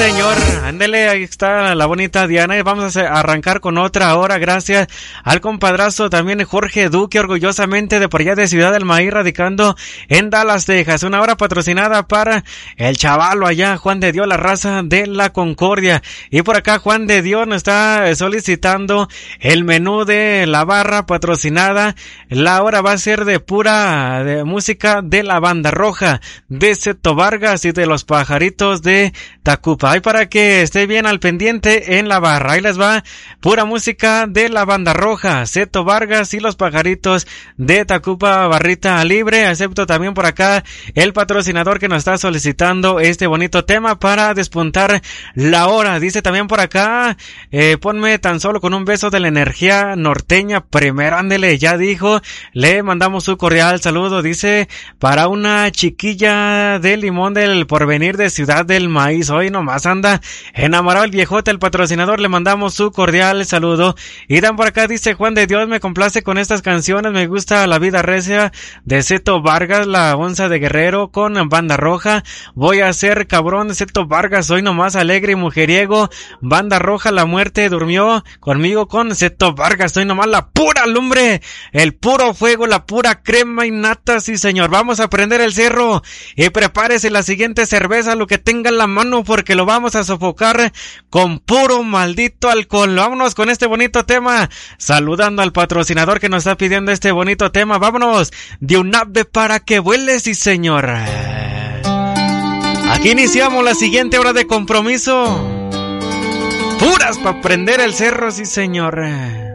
señor. Ándele, ahí está la bonita Diana. Y vamos a arrancar con otra ahora. Gracias al compadrazo también Jorge Duque, orgullosamente de por allá de Ciudad del Maíz, radicando en Dallas, Texas. Una hora patrocinada para el chavalo allá, Juan de Dios, la raza de la Concordia. Y por acá Juan de Dios nos está solicitando el menú de la barra patrocinada. La hora va a ser de pura de música de la Banda Roja, de Seto Vargas y de los Pajaritos de Tacupa. Ahí para que esté bien al pendiente en la barra. Ahí les va pura música de la Banda Roja, Seto Vargas y los Pajaritos de Tacupa, barrita libre. Acepto también por acá el patrocinador que nos está solicitando este bonito tema para despuntar la hora. Dice también por acá, ponme tan solo con un beso de la energía norteña primero. Ándele, ya dijo. Le mandamos su cordial saludo. Dice, para una chiquilla de Limón del Porvenir de Ciudad del Maíz. Hoy nomás anda enamorado el viejote, el patrocinador. Le mandamos su cordial saludo. Y dan por acá, dice Juan de Dios, me complace con estas canciones. Me gusta La Vida Recia de Seto Vargas, La Onza de Guerrero con Banda Roja. Voy a ser cabrón de Seto Vargas. Hoy nomás alegre y mujeriego. Banda Roja, La Muerte durmió conmigo con Seto Vargas. Hoy nomás la pura lumbre, el puro fuego, la pura crema y nata. Sí, señor. Vamos a prender el cerro y prepárese la siguiente cerveza, lo que tenga en la mano, porque lo vamos a sofocar con puro maldito alcohol. Vámonos con este bonito tema, saludando al patrocinador que nos está pidiendo este bonito tema. Vámonos de un ave para que vueles, sí, señor. Aquí iniciamos la siguiente hora de compromiso. Puras para prender el cerro, sí, señor.